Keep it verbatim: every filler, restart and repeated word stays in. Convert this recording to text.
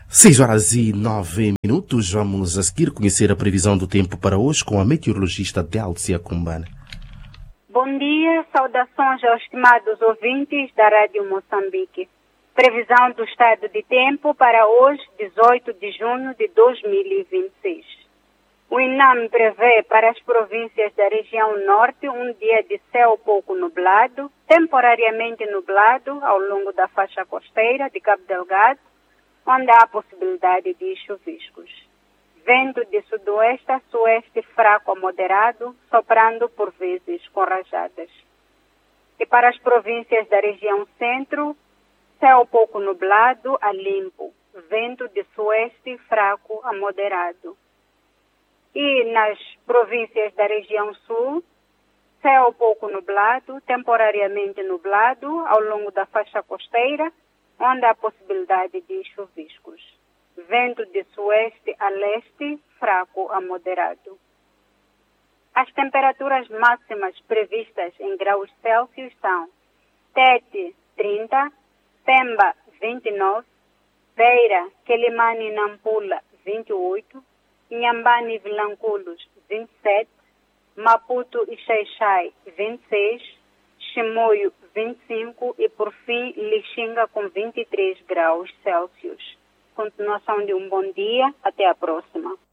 Seis horas e nove minutos. Vamos a seguir conhecer a previsão do tempo para hoje com a meteorologista Délcia Cumbana. Bom dia, saudações aos estimados ouvintes da Rádio Moçambique. Previsão do estado de tempo para hoje, dezoito de junho de dois mil e vinte e seis. O INAM prevê para as províncias da região norte um dia de céu pouco nublado, temporariamente nublado ao longo da faixa costeira de Cabo Delgado, onde há possibilidade de chuviscos. Vento de sudoeste a sueste fraco a moderado, soprando por vezes com rajadas. E para as províncias da região centro, céu pouco nublado a limpo, vento de sueste fraco a moderado. E nas províncias da região sul, céu pouco nublado, temporariamente nublado ao longo da faixa costeira, onde há possibilidade de chuviscos. Vento de sueste a leste, fraco a moderado. As temperaturas máximas previstas em graus Celsius são Tete, trinta, Pemba, vinte e nove, Beira, Quelimane e Nampula, vinte e oito, Inhambane e Vilanculos, vinte e sete, Maputo e Xai-Xai, vinte e seis, Chimoio, vinte e cinco e, por fim, Lixinga com vinte e três graus Celsius. Continuação de um bom dia. Até a próxima.